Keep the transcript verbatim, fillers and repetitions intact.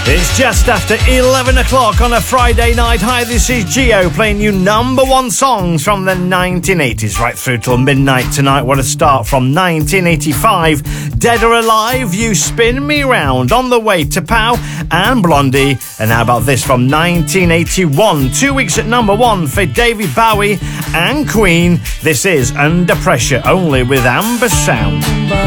It's just after eleven o'clock on a Friday night. Hi, this is Gio playing you number one songs from the nineteen eighties right through till midnight tonight. What a start from nineteen eighty-five. Dead or Alive, You Spin Me Round. On the Way to Pow and Blondie. And how about this from nineteen eighty-one? Two weeks at number one for David Bowie and Queen. This is Under Pressure, only with Amber Sound.